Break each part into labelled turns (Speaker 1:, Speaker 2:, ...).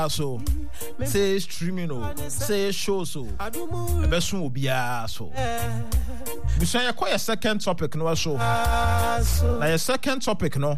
Speaker 1: so say streaming say show so best will be so we say a second topic no so na your second topic no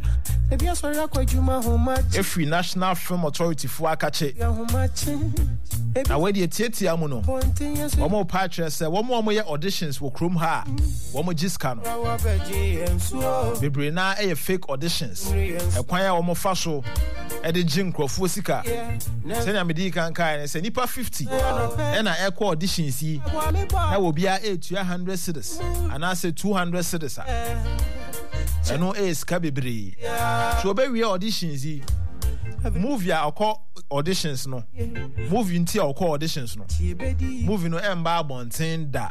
Speaker 1: if we National Film Authority for akache na we dey tietia mu no omo patch say omo ye auditions wo krom ha omo giska no bebre na e fake auditions ekwan ya omo fa so e de jinkrofo sika say na medi kan kai say nipa 50 e na e ko auditions yi na wo bia 100 cedis ana say 200 cedis eno e ska bebre so be we auditions yi movie a call auditions no movie nti a call auditions no movie no emba bonten da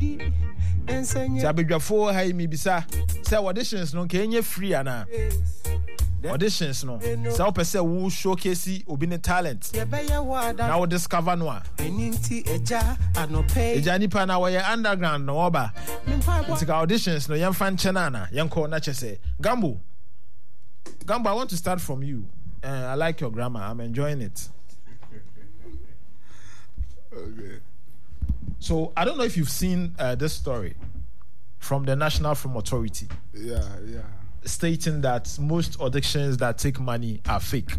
Speaker 1: abedwafo ha mi bisa say auditions no kenye free ana auditions no say o pese wo showcase obi ne talent na wo discover no a eja nipa na we underground no oba ntika auditions no yem fan chena na yenko na chese Gambo I want to start from you. I like your grammar. I'm enjoying it.
Speaker 2: Okay.
Speaker 1: So, I don't know if you've seen this story from the National Film Authority.
Speaker 2: Yeah.
Speaker 1: Stating that most auditions that take money are fake.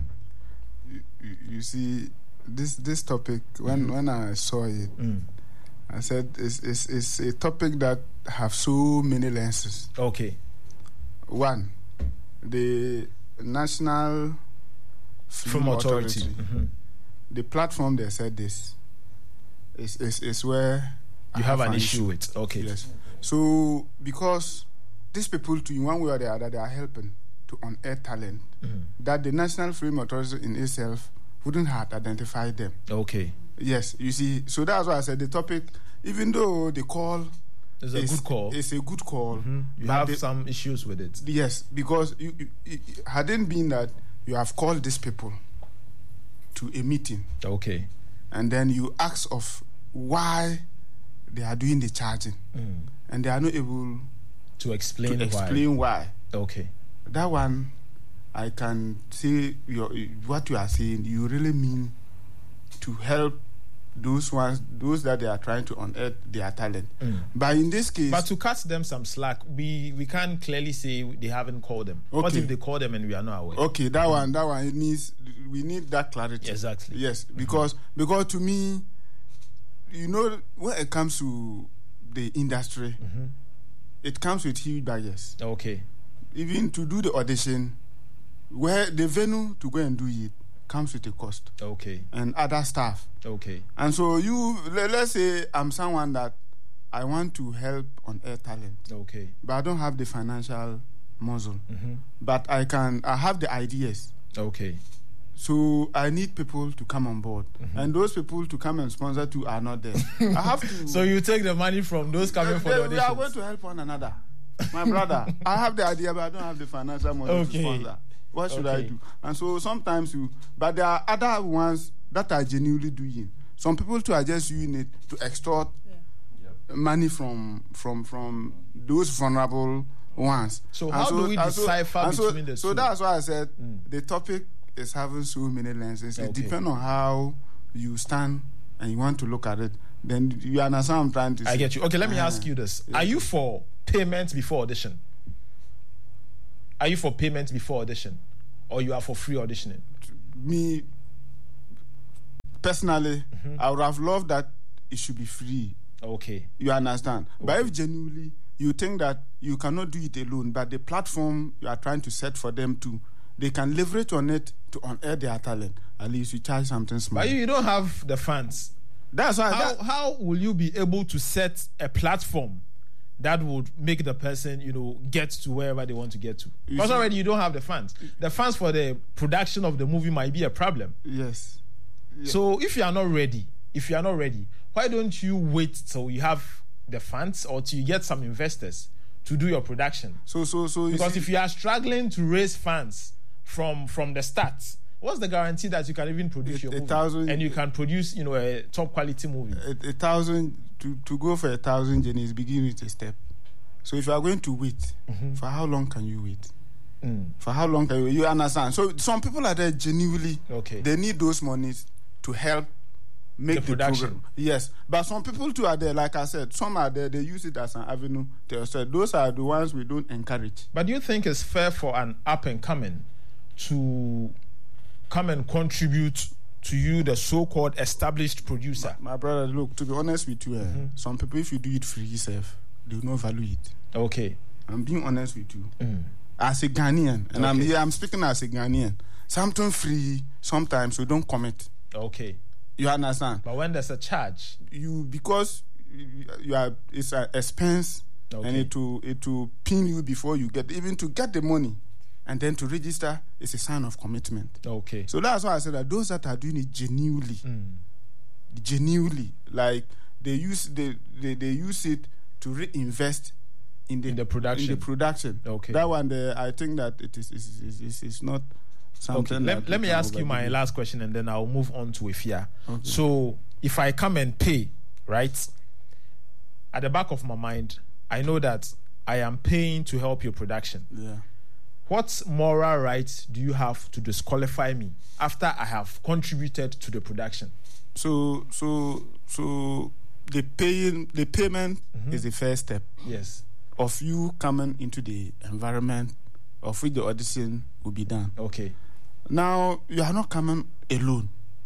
Speaker 2: You see, this topic, when I saw it, I said it's a topic that have so many lenses.
Speaker 1: Okay.
Speaker 2: One, the National Film Authority. The platform they said this is where
Speaker 1: you have an issue with. Okay.
Speaker 2: Yes. So because these people, to one way or the other, they are helping to on-air talent that the National Film Authority in itself wouldn't have identified them.
Speaker 1: Okay.
Speaker 2: Yes. You see. So that's why I said the topic, even though the call
Speaker 1: is a good call.
Speaker 2: It's a good call.
Speaker 1: You have some issues with it.
Speaker 2: Yes, because it hadn't been that you have called these people to a meeting.
Speaker 1: Okay.
Speaker 2: And then you ask of why they are doing the charging. And they are not able
Speaker 1: to explain
Speaker 2: why.
Speaker 1: Okay.
Speaker 2: That one, I can say what you are saying, you really mean to help those that they are trying to unearth their talent. But in this case,
Speaker 1: but to cut them some slack, we can't clearly say they haven't called them. Okay. What if they call them and we are not aware?
Speaker 2: Okay, that one it needs, we need that clarity.
Speaker 1: Exactly.
Speaker 2: Yes, because to me, you know, when it comes to the industry, it comes with huge barriers.
Speaker 1: Okay.
Speaker 2: Even to do the audition, where the venue to go and do it comes with a cost.
Speaker 1: Okay.
Speaker 2: And other staff.
Speaker 1: Okay.
Speaker 2: And so let's say I'm someone that I want to help on air talent.
Speaker 1: Okay.
Speaker 2: But I don't have the financial muscle. But I have the ideas.
Speaker 1: Okay.
Speaker 2: So I need people to come on board. And those people to come and sponsor too are not there. I have to.
Speaker 1: So you take the money from those coming for the auditions?
Speaker 2: We are going to help one another. My brother, I have the idea, but I don't have the financial muscle to sponsor. What should I do? And so sometimes but there are other ones that are genuinely doing. Some people too are just using it to extort money from those vulnerable ones.
Speaker 1: So how do we decipher between the two?
Speaker 2: So that's why I said the topic is having so many lenses. It depends on how you stand and you want to look at it. Then you understand what I'm trying to say.
Speaker 1: I get you. Okay, let me ask you this. Are you for payment before audition? Are you for payment before audition? Or you are for free auditioning?
Speaker 2: Me, personally, I would have loved that it should be free.
Speaker 1: Okay.
Speaker 2: You understand? Okay. But if genuinely you think that you cannot do it alone, but the platform you are trying to set for them they can leverage on it to on-air their talent, at least you charge something small.
Speaker 1: But you don't have the funds.
Speaker 2: That's why.
Speaker 1: How will you be able to set a platform that would make the person, get to wherever they want to get to? Because already you don't have the funds. The funds for the production of the movie might be a problem.
Speaker 2: Yes.
Speaker 1: So if you are not ready, why don't you wait till you have the funds or till you get some investors to do your production?
Speaker 2: So
Speaker 1: because if you are struggling to raise funds from the start, what's the guarantee that you can even produce your movie and you can produce, a top quality movie?
Speaker 2: 1,000 to go for 1,000 journeys begin with a step. So if you are going to wait, for how long can you wait? For how long can you understand? So some people are there genuinely.
Speaker 1: Okay.
Speaker 2: They need those monies to help make the
Speaker 1: production.
Speaker 2: program. Yes, but some people too are there. Like I said, some are there. They use it as an avenue. Those are the ones we don't encourage.
Speaker 1: But do you think it's fair for an up and coming to come and contribute to you, the so-called established producer?
Speaker 2: My brother, look, to be honest with you, some people, if you do it free yourself, they will not value it.
Speaker 1: Okay.
Speaker 2: I'm being honest with you. As a Ghanaian, and I'm speaking as a Ghanaian, something free, sometimes we don't commit.
Speaker 1: Okay.
Speaker 2: You understand?
Speaker 1: But when there's a charge,
Speaker 2: because you are, it's an expense, and it will pin you before you get, even to get the money. And then to register is a sign of commitment.
Speaker 1: Okay.
Speaker 2: So that's why I said that those that are doing it genuinely, like they use it to reinvest in the production.
Speaker 1: Okay.
Speaker 2: That one, I think that it is not something.
Speaker 1: Okay. Let me ask you my last question, and then I'll move on to Efia.
Speaker 2: Okay.
Speaker 1: So if I come and pay, right, at the back of my mind, I know that I am paying to help your production.
Speaker 2: Yeah.
Speaker 1: What moral rights do you have to disqualify me after I have contributed to the production?
Speaker 2: So the payment is the first step.
Speaker 1: Yes.
Speaker 2: Of you coming into the environment of which the audition will be done.
Speaker 1: Okay.
Speaker 2: Now you are not coming alone.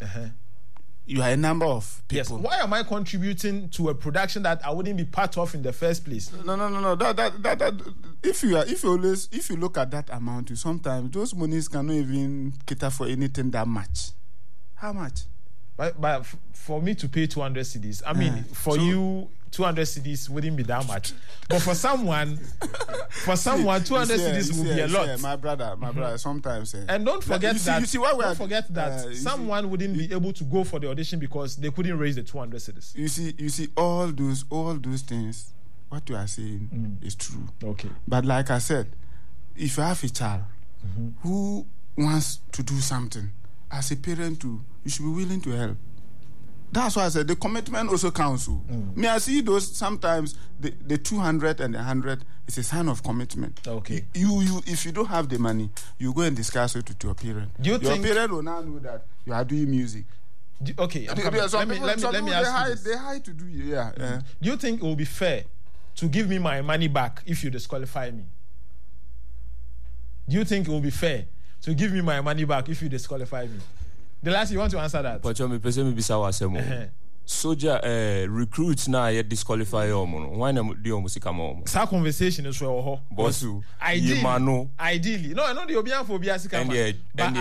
Speaker 2: You are a number of people.
Speaker 1: Yes. Why am I contributing to a production that I wouldn't be part of in the first place?
Speaker 2: No. That if you look at that amount, sometimes those monies cannot even cater for anything that much. How much?
Speaker 1: But for me to pay 200 cedis, I mean, you 200 cedis wouldn't be that much. But for someone, 200 cedis will be a lot.
Speaker 2: My brother, sometimes.
Speaker 1: And don't forget that someone wouldn't be able to go for the audition because they couldn't raise the 200 cedis.
Speaker 2: You see, all those things. What you are saying is true.
Speaker 1: Okay.
Speaker 2: But like I said, if you have a child who wants to do something, as a parent too, you should be willing to help. That's why I said the commitment also counts. May I see those sometimes the 200 and the 100 is a sign of commitment.
Speaker 1: Okay.
Speaker 2: You if you don't have the money, you go and discuss it with your parent. Your parent will now know that you are doing music.
Speaker 1: Okay. Let me ask you this.
Speaker 2: They hide to do it. Yeah.
Speaker 1: Do you think it will be fair to give me my money back if you disqualify me? Do you think it will be fair to give me my money back if you disqualify me? The last, you want to answer that?
Speaker 3: But me person me bisa wasemo. Soldier recruits na ye disqualify omo. Why na di omo sika mo?
Speaker 1: Sa conversation is ho.
Speaker 3: Bossu.
Speaker 1: Ideally. No, I know the obian for obian sika.
Speaker 3: But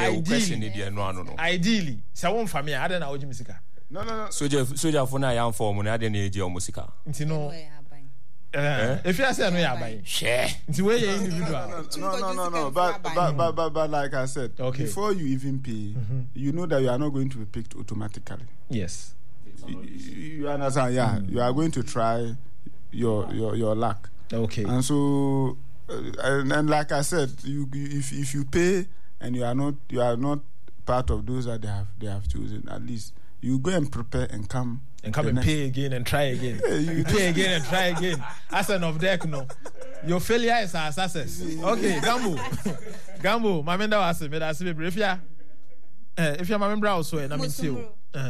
Speaker 1: ideally, sa won family ada na oji sika.
Speaker 2: No.
Speaker 3: Soldier for na yan form na ada na eji omo sika.
Speaker 1: Nti no. If you say no ya buy.
Speaker 3: Share.
Speaker 1: Nti we ye individual.
Speaker 2: No. But like I said, before you even pay, you know that you are not going to be picked automatically.
Speaker 1: Yes.
Speaker 2: You understand? Yeah. You are going to try your luck.
Speaker 1: Okay.
Speaker 2: And so, and like I said, if you pay and you are not part of those that they have chosen, at least you go and prepare and come.
Speaker 1: And come and pay again and try again. You pay again and try again. As an of deck, no. Your failure is our success. Okay, Gambo, my member was a bit if you're my member also, and I mean, so,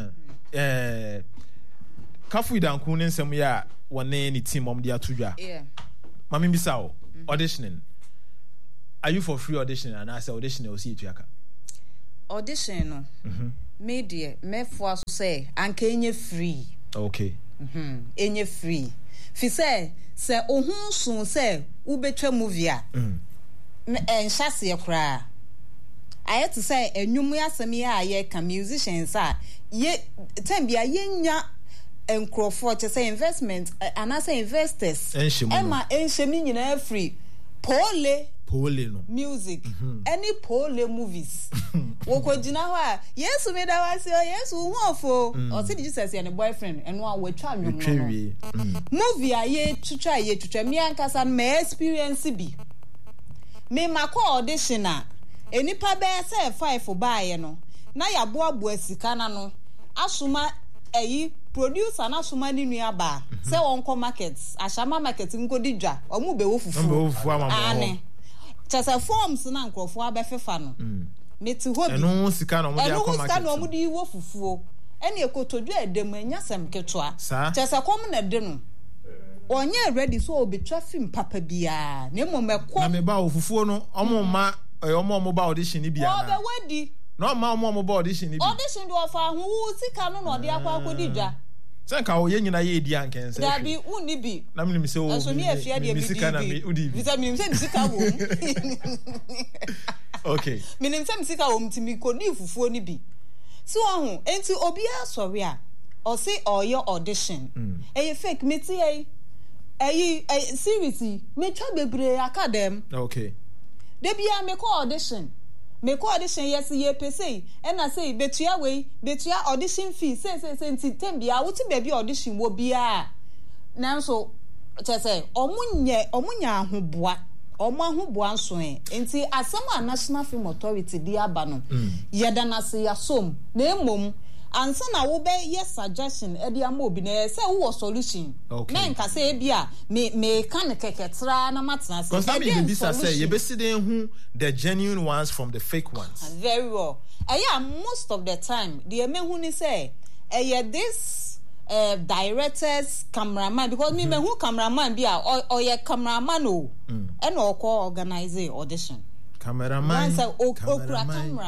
Speaker 1: Kafu dan kunin some ya one any team on the Atuja. Yeah. Mammy Bissau, auditioning. Are you for free auditioning? And I say auditioning or see it, Yaka?
Speaker 4: Audition, no. Media, me for say, and can you free?
Speaker 1: Okay.
Speaker 4: Any free. Fi say ohun sun say ubetwa movie and chassis cry. I had to say enwumu asem ya ye ka musicians are ye time bia yenya enkrofo to say investment and I say investors. Emma enshemi nyina free. Pole no music any pole movies woko gina ho a yes me da wase yes wo ofo o say Jesus and boyfriend and one we twa nwom movie a ye twitwa me ankasa me experience bi me makọ audition a enipa be say 5 baaye no na ya boabo asika na no asoma producer na asoma ni nua ba say won ko markets ashama market nkodi dwa omu be wo fufu ane Chasa forms na nkrofo abefefa no. Meti hobi.
Speaker 1: Eno sika no mo dey akoma.
Speaker 4: Eno sika no mo dey wo fufuo. Ene ekotodu edem anya sem ketwa. Chasa kom na de no. Onye ready so obetwa film papa bia. Na emomekọ. Na
Speaker 1: me ba ofufuo no omoma omo ba audition ni bia na.
Speaker 4: Obe wedi.
Speaker 1: No ma omo ba audition ni bia.
Speaker 4: Audition do ofa hu sika no no de akwa akodi dwa.
Speaker 1: Senka wo yenya na ye edi ankense.
Speaker 4: Dabi uni bi.
Speaker 1: Na me se o.
Speaker 4: So me afia de
Speaker 1: sika na me udi bi.
Speaker 4: Vitamin se sika wo.
Speaker 1: Okay.
Speaker 4: Minim se sika wo mtimi ko ni fufuo ni bi. So ho enti obi asori a o say oyo audition. Eye fake meti ayi series me twa bebre academ.
Speaker 1: Okay.
Speaker 4: Debia me ko audition. Me ko audition yes ye pese and I say betua audition fee say nti tembia wo ti baby audition wo bia nanso che say omunya ahoboa ahoboa nso nti asema National Film Authority di aba no yeda na se yasom na emom ansa na wo be yes suggestion e dia mo bi na say wo solution na nka say bia me kan keketra na matna say
Speaker 1: because me be say you be see hu the genuine ones from the fake ones.
Speaker 4: Very well. Most of the time the hu ni say this directors cameraman because me hu cameraman bia or ye cameraman o and or organize audition.
Speaker 1: Cameraman.
Speaker 4: Okra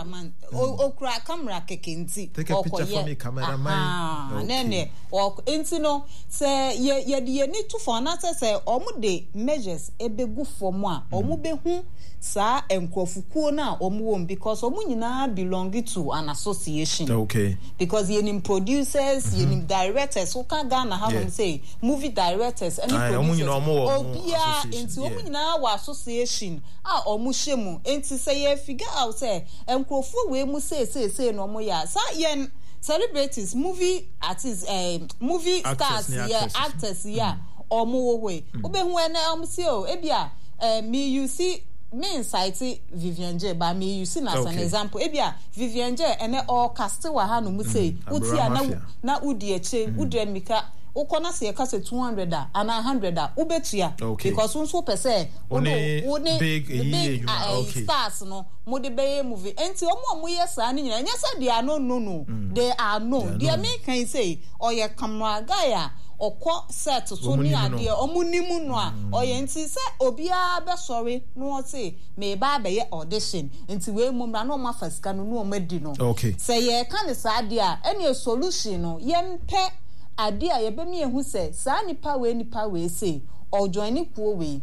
Speaker 4: camera kekenti.
Speaker 1: Take a picture for me, cameraman.
Speaker 4: Nene. Or no say ye need to for another say omu de measures ebe good for moi. Omu be hu sa enkrofukuo na omu wom because omu nyina belong to an association.
Speaker 1: Okay.
Speaker 4: Because yenim producers, yenim directors, who can Ghana have say movie directors, any producers. Obia into omu nyina wa association. Omu shemu. Enti say ye figure out say enkrofu we mu say no mo ya sa yen celebrities movie artists movie stars yeah actors yeah omo we obehu ene say o ebia me you see me incite Vivian J ba me you see as an example ebia Vivian J ene all cast wa ha no mu say uti na udi eche udre mika ukona se kase 200 and 100 ubetua because unso pese one big stars no mo de be movie enti omo yes ani nyina nyasa they are no they are no they make can say oye camera guy a okọ set to ni ade omunimu no a oye enti se obia be sorry no say me ba be audition enti we mumra no ma fasika no no madi no say ye kan sa ade a any solution no yempe ade a yebemi ehu se sa nipa we say or join kuo we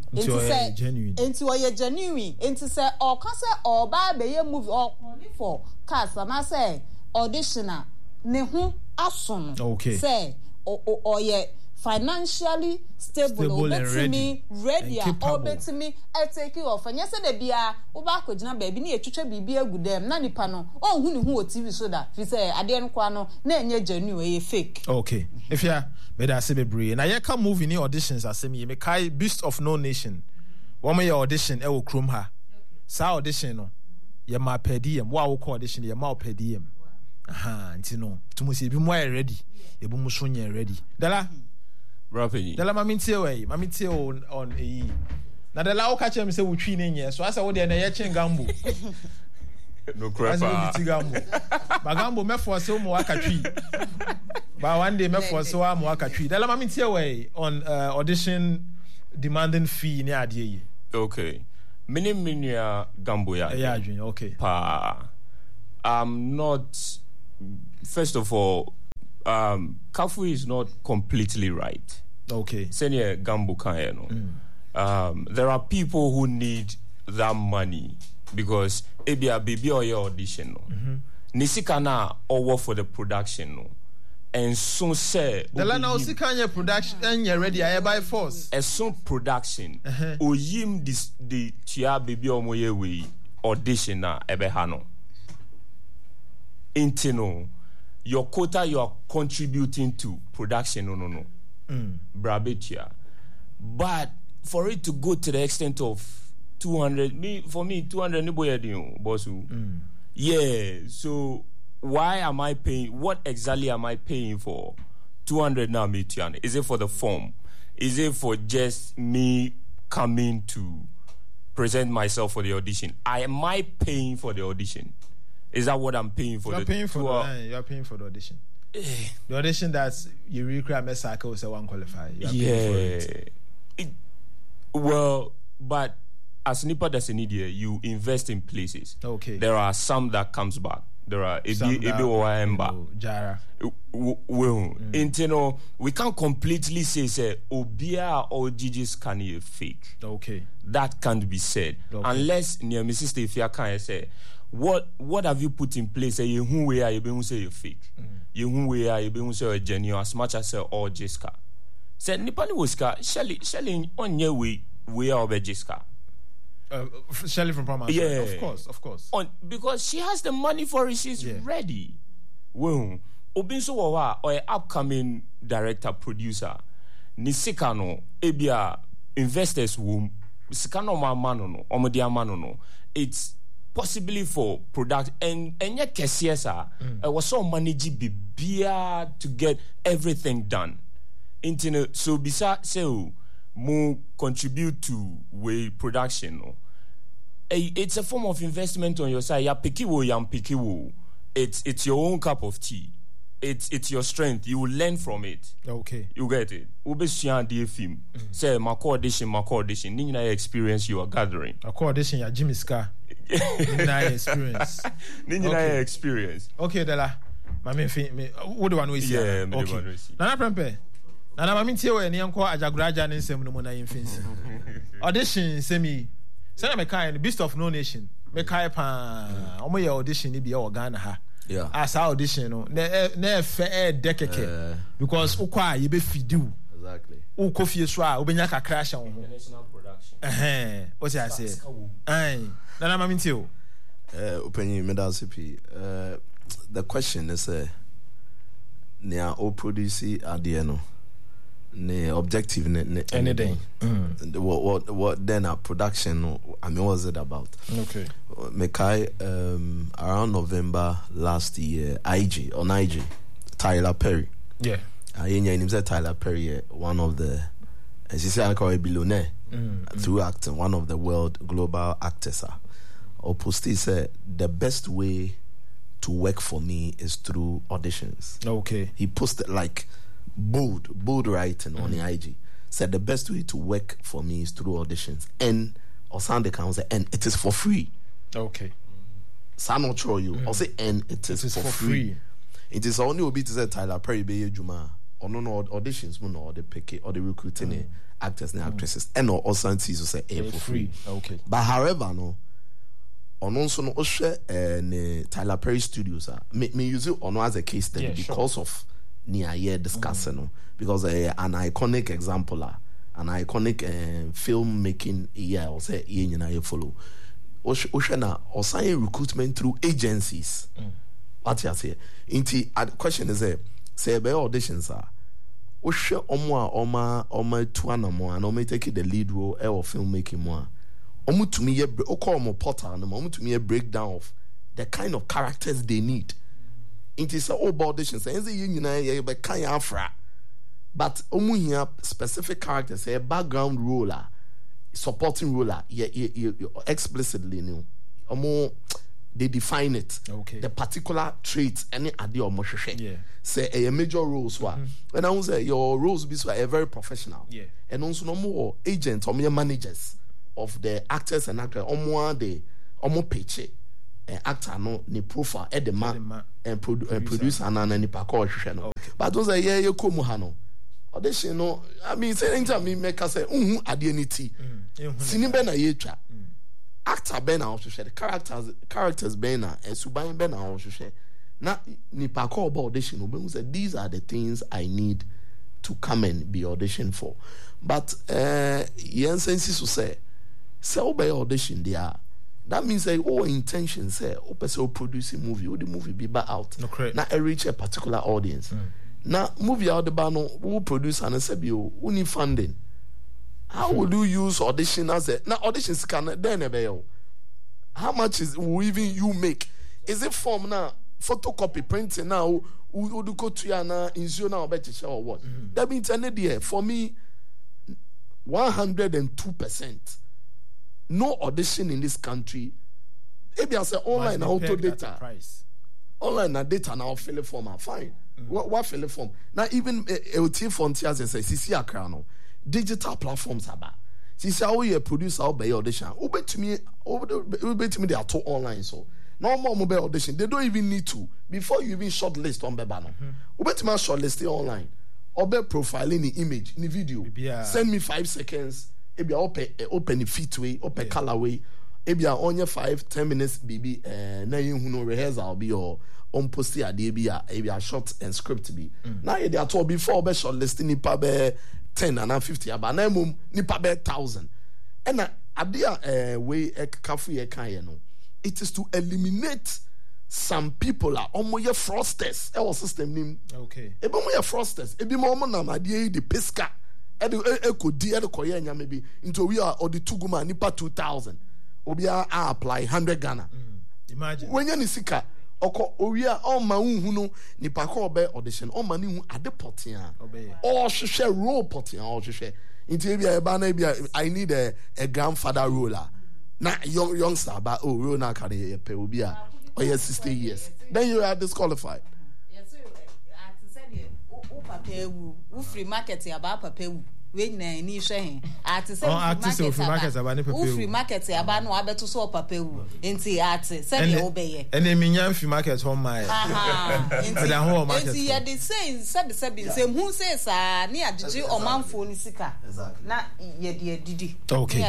Speaker 4: enti oye genuine enti say o kan say o ba be ye movie or for cast na say auditioner ne hu ason say or financially stable and ready or betimi take you off and yes de bia wo ba kwagina ba bi na etwetwa bibia agudem na nipa no hu ni hu o TV so da fi say ade no kwa no na enye genuine e fake.
Speaker 1: Okay, if ya me da se bebre na ye ka movie ni auditions asem ye me kai Beast of No Nation wo me audition e wo krom ha sa audition no ye ma pediem wo ko audition ye ma pediem nti no tumusi bi mo ready e bu mu so nye ready dala
Speaker 3: rapidly
Speaker 1: dala mami tie on e na dala o ka chem se wo twi ne nye so asa wo de na ye chen gambo
Speaker 3: no crap
Speaker 1: bagambo me force mo waka twi ba one day me force wa mo waka twi dala mami tie we on audition demanding fee ne ade yi.
Speaker 3: Okay, minimum gambo ya
Speaker 1: okay
Speaker 3: pa I'm not. First of all, Kafu is not completely right.
Speaker 1: Okay.
Speaker 3: Senior Gambo Kayano. There are people who need that money because ebia baby or your audition no. Nisikana or for the production no. And soon say
Speaker 1: the lana osikanya production and you ready I by force.
Speaker 3: As soon production oyim this the tia baby or moye we audition na ebehano. Intino, your quota you are contributing to production no. Brabetia. But for it to go to the extent of 200, for me 200 bosu. Yeah, so why am I paying? What exactly am I paying for 200 now, Mitian? Is it for the form? Is it for just me coming to present myself for the audition. Am I paying for the audition? Is that what I'm paying for?
Speaker 1: You are paying for the audition. The audition that you really create a cycle say one qualify.
Speaker 3: Well, but as NIPA does an idiot, you invest in places.
Speaker 1: Okay.
Speaker 3: There are some that comes back. There are
Speaker 1: Jara.
Speaker 3: We can't completely say Obia or Gigi's can be fake.
Speaker 1: Okay.
Speaker 3: That can't be said unless near Mrs. Stefia can say what have you put in place? Say you who we are, you be say you fake. You who we are, you be say genuine as much as say all Jiska. Said Nipani Woska, Shelly on your way we are over Jiska.
Speaker 1: Shelley from Palmer.
Speaker 3: Yeah,
Speaker 1: of course.
Speaker 3: Because she has the money for it. She's ready. Well, Obinso Wawa or upcoming director producer, Nisikano Ebia investors womb Sikano Manono Omodia Manono. It's possibly for product and yet Kesiesa was so manage bibia to get everything done. So bisa say mo contribute to way production. No? It's a form of investment on your side. Ya pikiwo, yam pikiwo. It's your own cup of tea. It's your strength. You will learn from it.
Speaker 1: Okay.
Speaker 3: You get it. Ube siya di film. Say mako audition. Nina experience you are gathering.
Speaker 1: Mako audition ya Jimmy Ska. Nina experience.
Speaker 3: Nina experience.
Speaker 1: Okay, Dela. Mami what do I know?
Speaker 3: Yeah,
Speaker 1: okay. Nana Prempe. Nana mami tiye we ni yanko ajaguraja ni nsem no mo na yimfinsi. Audition semi. Say me kind Beast of No Nation. Me kai pa. Omo ye audition ni bi e Ghana ha.
Speaker 5: Yeah.
Speaker 1: As audition no. Na fe dekeke. Because ukwa ye be fidu.
Speaker 5: Exactly.
Speaker 1: Uko fie so a obenya kakra hye wo ho.
Speaker 3: International production.
Speaker 1: O ti ase. Nana mami tiye o.
Speaker 5: Openyi me da CP. The question is near o produce ade no. Ne objective ne
Speaker 1: anything.
Speaker 5: What then a production I mean what was it about?
Speaker 1: Okay.
Speaker 5: Mekai around November last year IG Tyler Perry.
Speaker 1: Yeah.
Speaker 5: Name said Tyler Perry, one of the as you say I call it billionaire through acting, one of the world global actors. Oposti said the best way to work for me is through auditions.
Speaker 1: Okay.
Speaker 5: He posted like bold writing on the IG. Said the best way to work for me is through auditions. And or sound account say and it is for free.
Speaker 1: Okay.
Speaker 5: Sound not sure you. Or say and it is for free. It is only obi to say Tyler Perry be Juma. Or no auditions or the pick or the recruiting actors and actresses. And or sound to say for free.
Speaker 1: Okay.
Speaker 5: But however no on also no Tyler Perry Studios me use it on as a case study because of near year discussing because an iconic example an iconic filmmaking or say you follow Oshana or sign recruitment through agencies. What you say? Inti question is say be auditions are Osha oma tuana mo and oma take the lead role or filmmaking more. Omu to me call mo portal no omu to me a breakdown of the kind of characters they need. It is all about auditions. But omu here specific characters, a background role, supporting role, explicitly new. They define it.
Speaker 1: Okay.
Speaker 5: The particular traits any idea or mosheshe.
Speaker 1: Yeah.
Speaker 5: Say a major roles when I was say your roles be a very professional.
Speaker 1: Yeah.
Speaker 5: And also no more agents or more managers of the actors and actors omo peche. Actor no ni profile at the man and producer and any parkour no. But those are you come hano. Audition no. I mean say anytime me make us say adienity. Sinibe na yecha. Actor ben na the characters ben na and suban ben na na ni parkour about audition no. Say these are the things I need to come and be auditioned for. But yen sense to say obey audition there. That means that all intentions say person produce a movie, or the movie be back out.
Speaker 1: No, correct.
Speaker 5: Now reach a particular audience. Now movie out the banner who produce and say you need funding. How will you use audition as a now auditions can then how much will even you make? Is it form now photocopy printing now who do go to now in now better or what? That means for me 102%. no audition in this country. Maybe I say online na auto data. Online na data na fill a form. Fine. What fill a form? Now even LT Frontiers and say CC Accra no digital platforms aba. CC how you producer or by audition. Ubet me they are too online so. No more mobile audition. They don't even need to before you even shortlist on Bebano. Ubet me shortlist online. Or be profiling the image, the video. Send me 5 seconds. Maybe open the feet way, open color way. Maybe only 5-10 minutes. Baby, na you who know rehearsal be or on post a maybe a short and script be. Now they are told before be shortlisting ni pa be 10 and 50. But na mum ni pa be 1,000. And adia way kafu ye kan no. It is to eliminate. Some people are almost fraudsters. Our system name.
Speaker 1: Okay.
Speaker 5: Ebi mo fraudsters. Ebi mo na madie the pesca. Ekodi koye nya maybe into we are or the tuguma nipa 2,000. Obi apply 100 Ghana.
Speaker 1: Imagine.
Speaker 5: When you nisika oko owi a o ma hu no nipa ko obe audition o ma ni hu ade potia. O hwehwe role potia o hwehwe. Into ebi e ba na ebi I need a grandfather role. Na youngster ba o role na ka de pe obi a or yes, 60 years. Then you are disqualified.
Speaker 4: Yes, so I said, who free market about papa. When ni share at free market about no abeto so papa enti at said you obey
Speaker 1: and then minya free market home my
Speaker 4: enti ya the same say who says ni agege o manfo ni sika na ye de didi
Speaker 1: okay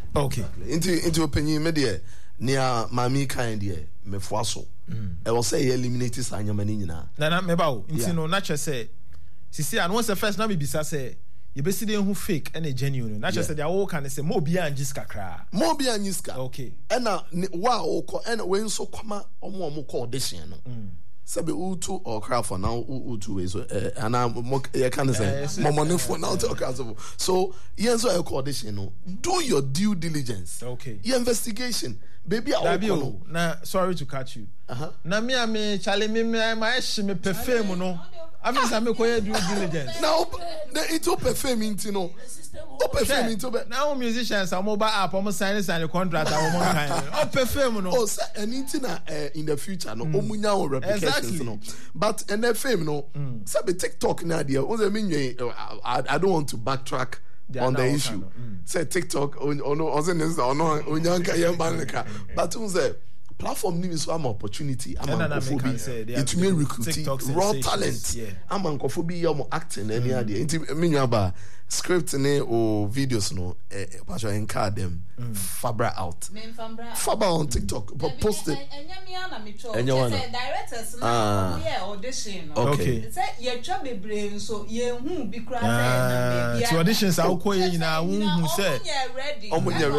Speaker 1: into
Speaker 5: opinion me de nia mami kind de me foaso e wo say eliminate sanyama ni nyina
Speaker 1: na meba o nti no na che say sisi an once the first na me bisa say you be see who fake and a genuine. Not just say they all can say more beyond jiska cra. More beyond jiska. Okay. And now wow and when so come on call audition. Sabe utu or craft for now utu is and I can say more money for now to so yes so audition do your due diligence. Okay. Your investigation. Baby I will na sorry to catch you. Na me chale me my perfume no. I mean, I make due diligence. Now, it's open fame into no. Open fame into now musicians are mobile app almost signing a contract. Open fame no. Oh, sir, and in the future no. Omunya replications no. But and the fame no. Sabe TikTok na dia. I don't want to backtrack on the issue. Say TikTok or no. Onyanka yembaneka. But say. Platform needs some opportunity. It may recruit raw talent. I'm uncomfortable. I'm acting any idea. It mean about script or videos no. But I encourage them. Fabra out. Fabra on TikTok. But post it. And you directors now. Yeah, audition. Okay. Say your job be brain so you who be crying. To auditions, I'll call you now. Who said?
Speaker 4: Ready.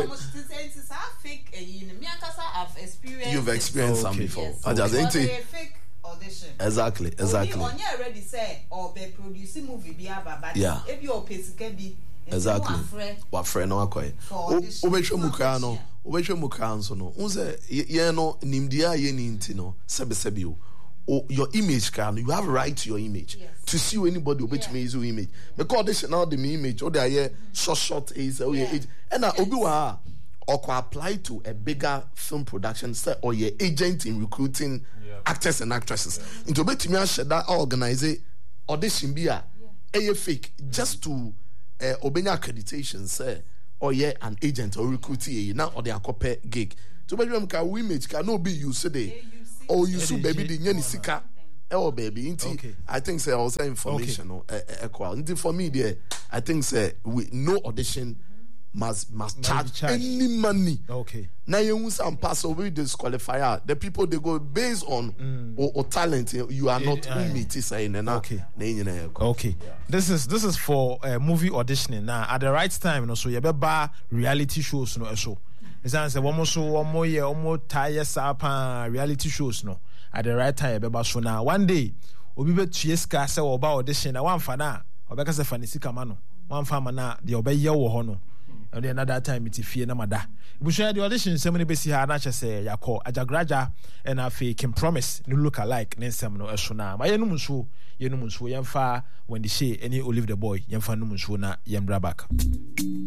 Speaker 4: I've experienced.
Speaker 5: You've experienced some before.
Speaker 4: Yes. So it was a fake audition. Exactly. On you already say or be producing movie be but
Speaker 5: yeah.
Speaker 4: If you can be
Speaker 5: exactly. What friend no akoy. Obetwe mukra so no. Unse ye no nimdia ye ni nti no sebesebi o. Your image can you have right to your image. Yes. To see anybody obetwe use your image. Because audition now the image or they short is age. And na obi wa or could apply to a bigger film production or your agent in recruiting actors and actresses. Into bet me share that organize audition be a fake just to obey accreditation say or an agent or recruitee now or their copy gig. To bet you can image can no be you today or you so baby the nyani sika oh baby I think say also information or for me there I think say with no audition must charge any money. Okay. Now you some pass over disqualifier. The people they go based on or talent. You are not saying okay. Okay. This is for movie auditioning. Now at the right time, so you better reality shows no so. It's answer one more year, reality shows no. At the right time, better so now one day we be chieska say about audition. Na one fana obeka say fanisika mano. One fama na the obeye wo ho no. And then another time it's fear na mada. We share the audition so many besi ha na say yakọ ajagraja and afi can promise no look alike nensem no eso na. Ma yenum nso yemfa when they say any olive the boy yemfa num nso na yembra back.